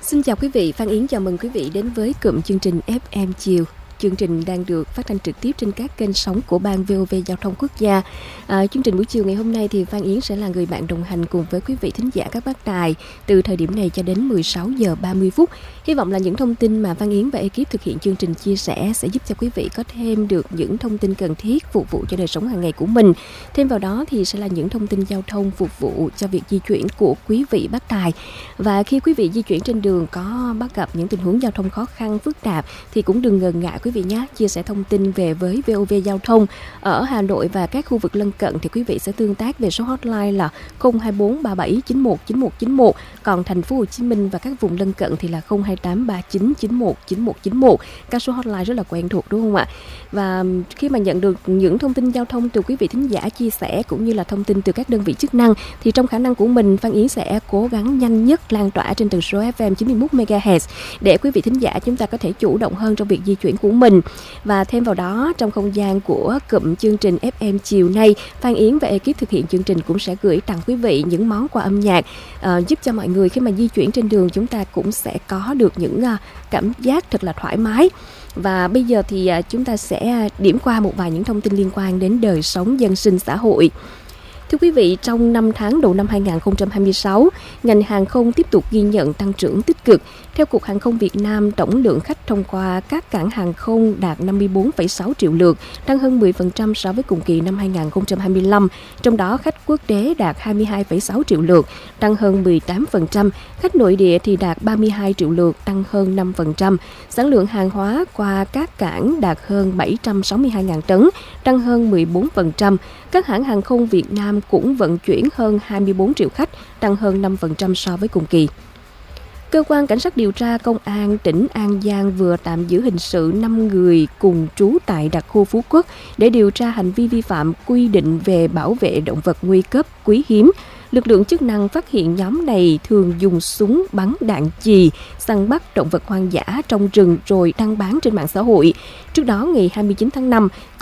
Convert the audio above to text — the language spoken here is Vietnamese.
Xin chào quý vị, Phan Yến chào mừng quý vị đến với cụm chương trình FM Chiều. Chương trình đang được phát thanh trực tiếp trên các kênh sóng của Ban VOV Giao thông Quốc gia. Chương trình buổi chiều ngày hôm nay thì Phan Yến sẽ là người bạn đồng hành cùng với quý vị thính giả các bác đài từ thời điểm này cho đến 16 giờ 30 phút. Hy vọng là những thông tin mà Phan Yến và ekip thực hiện chương trình chia sẻ sẽ giúp cho quý vị có thêm được những thông tin cần thiết phục vụ cho đời sống hàng ngày của mình. Thêm vào đó thì sẽ là những thông tin giao thông phục vụ cho việc di chuyển của quý vị bác đài. Và khi quý vị di chuyển trên đường có bắt gặp những tình huống giao thông khó khăn, phức tạp thì cũng đừng ngần ngại quý vị nhé, chia sẻ thông tin về với VOV Giao thông. Ở Hà Nội và các khu vực lân cận thì quý vị sẽ tương tác về số hotline là 024 37 91 91 91. Còn thành phố Hồ Chí Minh và các vùng lân cận thì là 028 39 91 91 91. Các số hotline rất là quen thuộc đúng không ạ? Và khi mà nhận được những thông tin giao thông từ quý vị thính giả chia sẻ cũng như là thông tin từ các đơn vị chức năng thì trong khả năng của mình, Phan Yến sẽ cố gắng nhanh nhất lan tỏa trên tần số FM 91 MHz để quý vị thính giả chúng ta có thể chủ động hơn trong việc di chuyển của mình. Và thêm vào đó, trong không gian của cụm chương trình FM chiều nay, Phan Yến và ekip thực hiện chương trình cũng sẽ gửi tặng quý vị những món quà âm nhạc giúp cho mọi người khi mà di chuyển trên đường chúng ta cũng sẽ có được những cảm giác thật là thoải mái. Và bây giờ thì chúng ta sẽ điểm qua một vài những thông tin liên quan đến đời sống dân sinh xã hội. Thưa quý vị, trong 5 tháng đầu năm 2026, ngành hàng không tiếp tục ghi nhận tăng trưởng tích cực. Theo Cục Hàng không Việt Nam, tổng lượng khách thông qua các cảng hàng không đạt 54,6 triệu lượt, tăng hơn 10% so với cùng kỳ năm 2025. Trong đó, khách quốc tế đạt 22,6 triệu lượt, tăng hơn 18%. Khách nội địa thì đạt 32 triệu lượt, tăng hơn 5%. Sản lượng hàng hóa qua các cảng đạt hơn 762.000 tấn, tăng hơn 14%. Các hãng hàng không Việt Nam cũng vận chuyển hơn 24 triệu khách, tăng hơn 5% so với cùng kỳ. Cơ quan Cảnh sát điều tra Công an tỉnh An Giang vừa tạm giữ hình sự 5 người cùng trú tại đặc khu Phú Quốc để điều tra hành vi vi phạm quy định về bảo vệ động vật nguy cấp quý hiếm. Lực lượng chức năng phát hiện nhóm này thường dùng súng bắn đạn chì, săn bắt động vật hoang dã trong rừng rồi đăng bán trên mạng xã hội. Trước đó, ngày 29 tháng 5,